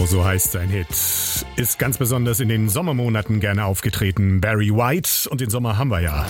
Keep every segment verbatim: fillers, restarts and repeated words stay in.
Genau, so heißt sein Hit. Ist ganz besonders in den Sommermonaten gerne aufgetreten. Barry White, und den Sommer haben wir ja.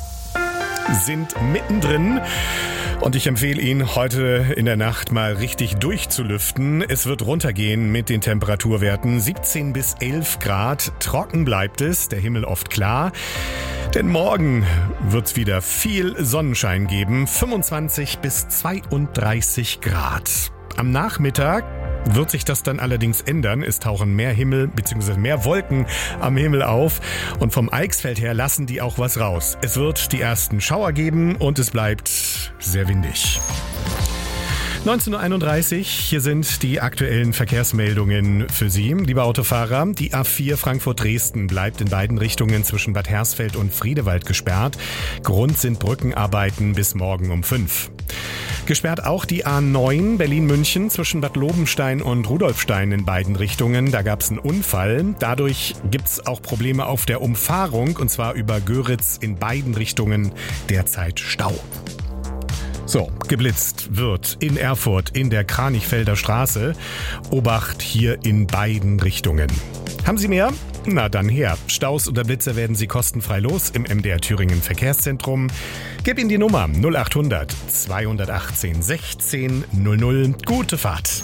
Sind mittendrin. Und ich empfehle Ihnen, heute in der Nacht mal richtig durchzulüften. Es wird runtergehen mit den Temperaturwerten. siebzehn bis elf Grad. Trocken bleibt es, der Himmel oft klar. Denn morgen wird's wieder viel Sonnenschein geben. fünfundzwanzig bis zweiunddreißig Grad. Am Nachmittag wird sich das dann allerdings ändern. Es tauchen mehr Himmel bzw. mehr Wolken am Himmel auf und vom Eichsfeld her lassen die auch was raus. Es wird die ersten Schauer geben und es bleibt sehr windig. neunzehn Uhr einunddreißig, hier sind die aktuellen Verkehrsmeldungen für Sie, liebe Autofahrer. Die A vier Frankfurt-Dresden bleibt in beiden Richtungen zwischen Bad Hersfeld und Friedewald gesperrt. Grund sind Brückenarbeiten bis morgen um fünf. Gesperrt auch die A neun Berlin-München zwischen Bad Lobenstein und Rudolfstein in beiden Richtungen. Da gab es einen Unfall. Dadurch gibt es auch Probleme auf der Umfahrung, und zwar über Göritz in beiden Richtungen derzeit Stau. So, geblitzt wird in Erfurt in der Kranichfelder Straße. Obacht hier in beiden Richtungen. Haben Sie mehr? Na dann her. Staus oder Blitzer werden Sie kostenfrei los im M D R Thüringen Verkehrszentrum. Gib Ihnen die Nummer null acht hundert zweihundertachtzehn sechzehn null null. Gute Fahrt.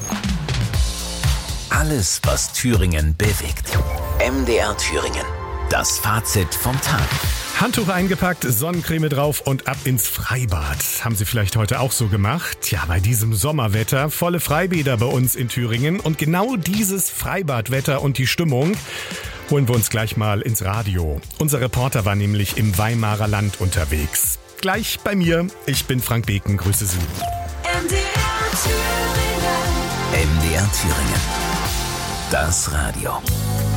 Alles, was Thüringen bewegt. M D R Thüringen. Das Fazit vom Tag. Handtuch eingepackt, Sonnencreme drauf und ab ins Freibad. Haben Sie vielleicht heute auch so gemacht? Ja, bei diesem Sommerwetter, volle Freibäder bei uns in Thüringen. Und genau dieses Freibadwetter und die Stimmung holen wir uns gleich mal ins Radio. Unser Reporter war nämlich im Weimarer Land unterwegs. Gleich bei mir, ich bin Frank Beken, grüße Sie. M D R Thüringen. M D R Thüringen. Das Radio.